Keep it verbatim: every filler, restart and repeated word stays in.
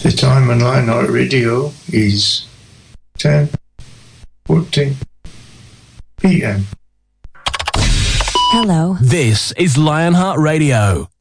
The time on Lionheart Radio is ten fourteen p.m. Hello. This is Lionheart Radio.